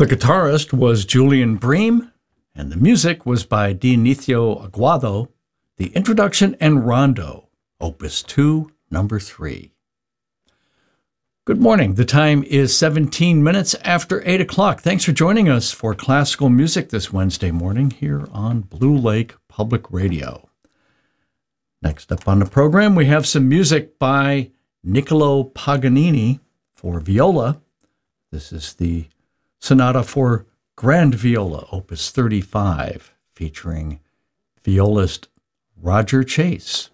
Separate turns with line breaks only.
The guitarist was Julian Bream, and the music was by Dionisio Aguado, the introduction and rondo, Opus 2, number 3. Good morning. The time is 17 minutes after 8 o'clock. Thanks for joining us for classical music this Wednesday morning here on Blue Lake Public Radio. Next up on the program, we have some music by Niccolo Paganini for viola. This is the Sonata for Grand Viola, Opus 35, featuring violist Roger Chase.